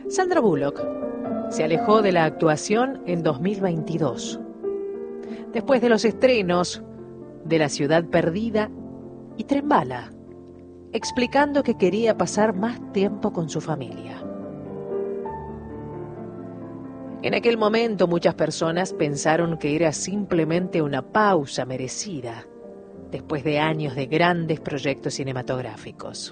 Sandra Bullock se alejó de la actuación en 2022, después de los estrenos de La ciudad perdida y Tren Bala, explicando que quería pasar más tiempo con su familia. En aquel momento muchas personas pensaron que era simplemente una pausa merecida después de años de grandes proyectos cinematográficos.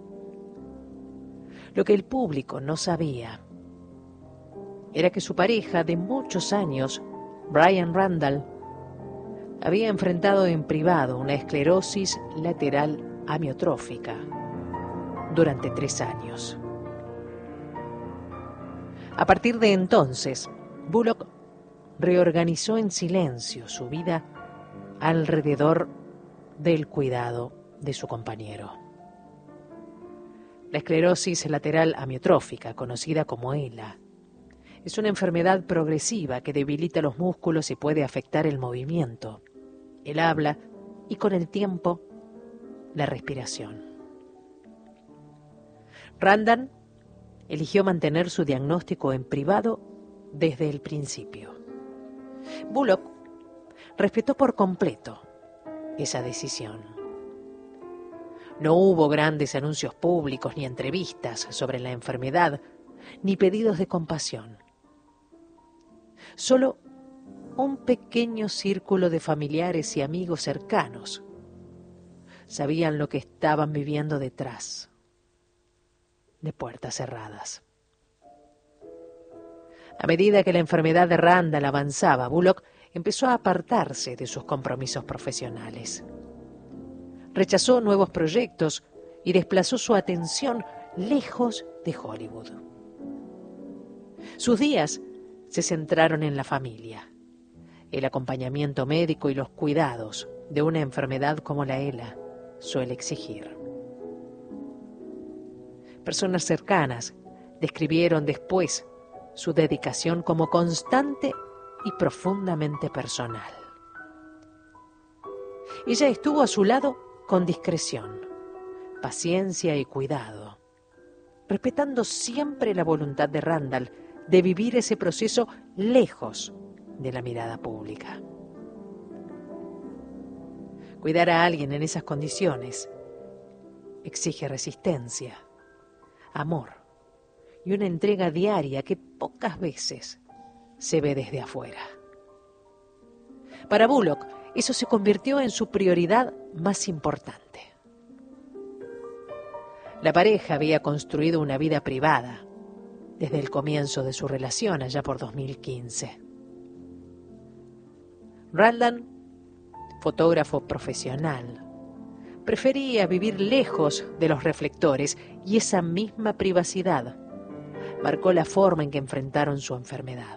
Lo que el público no sabía era que su pareja de muchos años, Brian Randall, había enfrentado en privado una esclerosis lateral amiotrófica durante 3 años. A partir de entonces, Bullock reorganizó en silencio su vida alrededor del cuidado de su compañero. La esclerosis lateral amiotrófica, conocida como ELA, es una enfermedad progresiva que debilita los músculos y puede afectar el movimiento, el habla y, con el tiempo, la respiración. Randall eligió mantener su diagnóstico en privado desde el principio. Bullock respetó por completo esa decisión. No hubo grandes anuncios públicos ni entrevistas sobre la enfermedad, ni pedidos de compasión. Solo un pequeño círculo de familiares y amigos cercanos sabían lo que estaban viviendo detrás de puertas cerradas. A medida que la enfermedad de Randall avanzaba, Bullock empezó a apartarse de sus compromisos profesionales. Rechazó nuevos proyectos y desplazó su atención lejos de Hollywood. Sus días se centraron en la familia, el acompañamiento médico y los cuidados de una enfermedad como la ELA suele exigir. Personas cercanas describieron después su dedicación como constante y profundamente personal. Ella estuvo a su lado con discreción, paciencia y cuidado, respetando siempre la voluntad de Randall de vivir ese proceso lejos de la mirada pública. Cuidar a alguien en esas condiciones exige resistencia, amor y una entrega diaria que pocas veces se ve desde afuera. Para Bullock, eso se convirtió en su prioridad más importante. La pareja había construido una vida privada desde el comienzo de su relación, allá por 2015. Randall, fotógrafo profesional, prefería vivir lejos de los reflectores, y esa misma privacidad marcó la forma en que enfrentaron su enfermedad.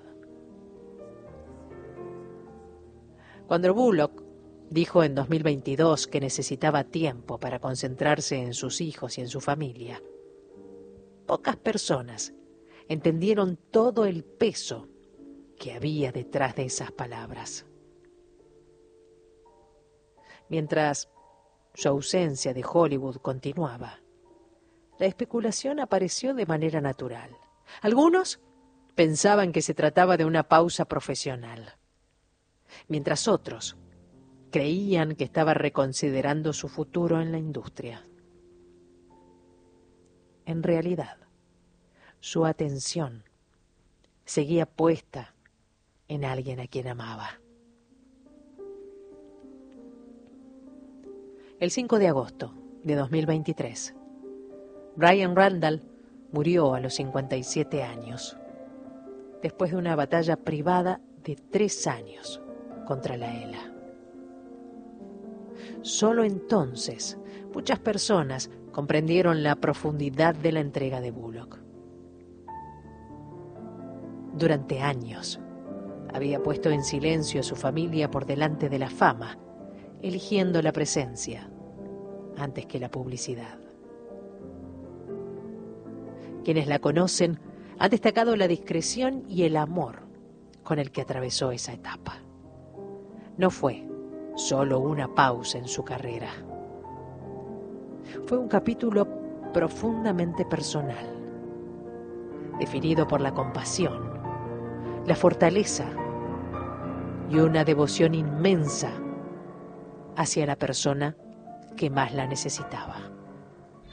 Cuando Bullock dijo en 2022 que necesitaba tiempo para concentrarse en sus hijos y en su familia, pocas personas entendieron todo el peso que había detrás de esas palabras. Mientras su ausencia de Hollywood continuaba, la especulación apareció de manera natural. Algunos pensaban que se trataba de una pausa profesional, mientras otros creían que estaba reconsiderando su futuro en la industria. En realidad, su atención seguía puesta en alguien a quien amaba. El 5 de agosto de 2023, Brian Randall murió a los 57 años, después de una batalla privada de 3 años contra la ELA. Solo entonces muchas personas comprendieron la profundidad de la entrega de Bullock. Durante años había puesto en silencio a su familia por delante de la fama, eligiendo la presencia antes que la publicidad. Quienes la conocen han destacado la discreción y el amor con el que atravesó esa etapa. No fue solo una pausa en su carrera. Fue un capítulo profundamente personal, definido por la compasión, la fortaleza y una devoción inmensa hacia la persona que más la necesitaba.